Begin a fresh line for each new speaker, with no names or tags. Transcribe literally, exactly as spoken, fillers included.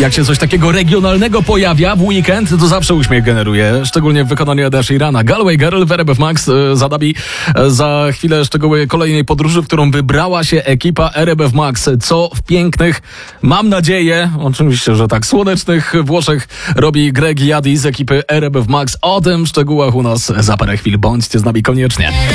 Jak się coś takiego regionalnego pojawia w weekend, to zawsze uśmiech generuje, szczególnie w wykonaniu Eda Sheerana. Galway Girl w R B F Max zadabi za chwilę szczegóły kolejnej podróży, w którą wybrała się ekipa R B F Max. Co w pięknych, mam nadzieję, oczywiście, że tak, słonecznych Włoszech robi Greg Yadi z ekipy R B F Max. O tym w szczegółach u nas za parę chwil. Bądźcie z nami koniecznie.